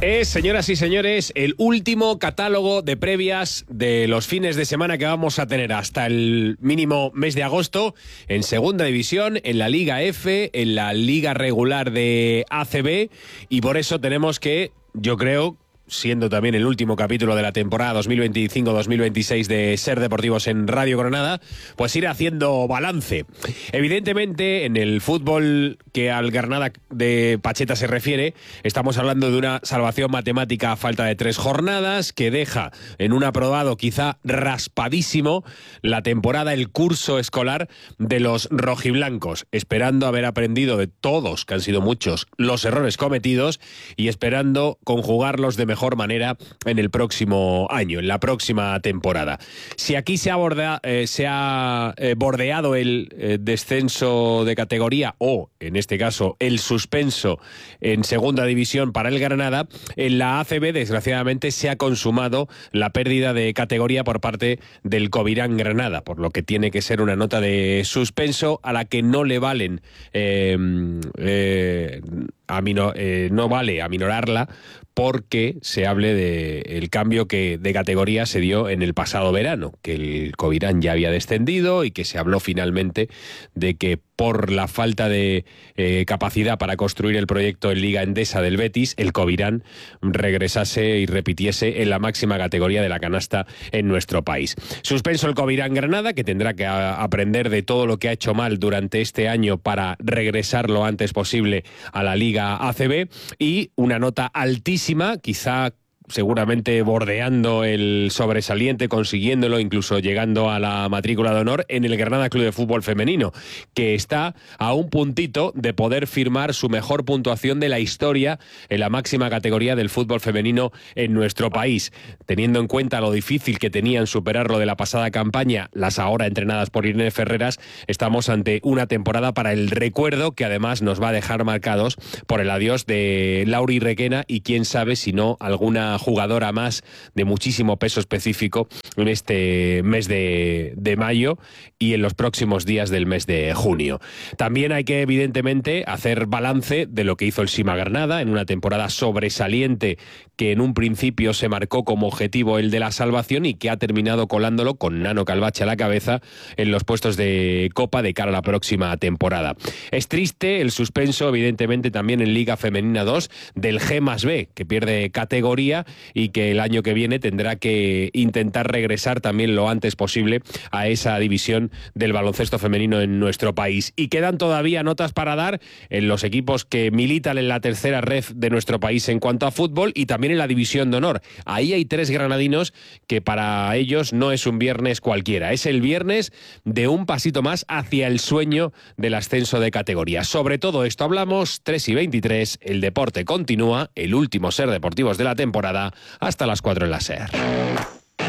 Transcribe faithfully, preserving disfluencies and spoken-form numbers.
Es, señoras y señores, el último catálogo de previas de los fines de semana que vamos a tener hasta el mínimo mes de agosto en Segunda División, en la Liga F, en la Liga Regular de A C B, y por eso tenemos que, yo creo, siendo también el último capítulo de la temporada dos mil veinticinco dos mil veintiséis de Ser Deportivos en Radio Granada, pues ir haciendo balance. Evidentemente, en el fútbol que al Granada de Pacheta se refiere, estamos hablando de una salvación matemática a falta de tres jornadas que deja en un aprobado quizá raspadísimo la temporada, el curso escolar de los rojiblancos, esperando haber aprendido de todos, que han sido muchos, los errores cometidos y esperando conjugarlos de mejor manera en el próximo año, en la próxima temporada. Si aquí se ha, borda, eh, se ha eh, bordeado el eh, descenso de categoría o, en este caso, el suspenso en Segunda División para el Granada, en la A C B, desgraciadamente, se ha consumado la pérdida de categoría por parte del Covirán Granada, por lo que tiene que ser una nota de suspenso a la que no le valen eh, eh, a mino, eh, no vale aminorarla, porque se hable del cambio que de categoría se dio en el pasado verano, que el Covirán ya había descendido y que se habló finalmente de que por la falta de eh, capacidad para construir el proyecto en Liga Endesa del Betis, el Covirán regresase y repitiese en la máxima categoría de la canasta en nuestro país. Suspenso el Covirán Granada, que tendrá que a, aprender de todo lo que ha hecho mal durante este año para regresar lo antes posible a la Liga A C B, y una nota altísima, quizá seguramente bordeando el sobresaliente, consiguiéndolo, incluso llegando a la matrícula de honor en el Granada Club de Fútbol Femenino, que está a un puntito de poder firmar su mejor puntuación de la historia en la máxima categoría del fútbol femenino en nuestro país. Teniendo en cuenta lo difícil que tenían superar lo de la pasada campaña, las ahora entrenadas por Irene Ferreras, estamos ante una temporada para el recuerdo que además nos va a dejar marcados por el adiós de Lauri Requena y quién sabe si no alguna jugadora más de muchísimo peso específico en este mes de, de mayo y en los próximos días del mes de junio. También hay que evidentemente hacer balance de lo que hizo el Sima Granada en una temporada sobresaliente que en un principio se marcó como objetivo el de la salvación y que ha terminado colándolo con Nano Calvache a la cabeza en los puestos de Copa de cara a la próxima temporada. Es triste el suspenso evidentemente también en Liga Femenina dos del G más B, que pierde categoría y que el año que viene tendrá que intentar regresar también lo antes posible a esa división del baloncesto femenino en nuestro país. Y quedan todavía notas para dar en los equipos que militan en la tercera red de nuestro país en cuanto a fútbol y también en la división de honor. Ahí hay tres granadinos que para ellos no es un viernes cualquiera, es el viernes de un pasito más hacia el sueño del ascenso de categoría. Sobre todo esto hablamos, tres y veintitrés, el deporte continúa, el último Ser Deportivos de la temporada, hasta las cuatro en la SER.